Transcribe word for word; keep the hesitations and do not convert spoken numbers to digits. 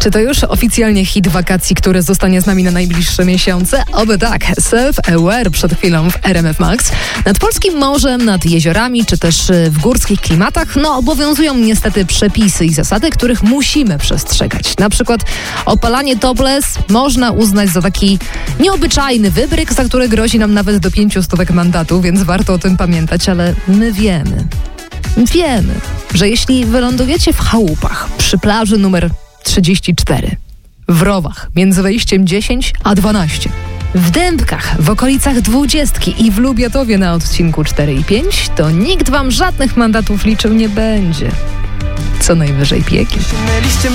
Czy to już oficjalnie hit wakacji, który zostanie z nami na najbliższe miesiące? Oby tak. Self-Aware przed chwilą w R M F Max. Nad polskim morzem, nad jeziorami, czy też w górskich klimatach, no obowiązują niestety przepisy i zasady, których musimy przestrzegać. Na przykład opalanie topless można uznać za taki nieobyczajny wybryk, za który grozi nam nawet do pięciu stówek mandatu, więc warto o tym pamiętać, ale my wiemy, wiemy, że jeśli wylądujecie w chałupach przy plaży numer trzydzieści cztery, w Rowach między wejściem dziesięć a dwanaście, w Dębkach w okolicach dwudziestki i w Lubiatowie na odcinku cztery i pięć, to nikt wam żadnych mandatów liczył nie będzie. Co najwyżej pieki.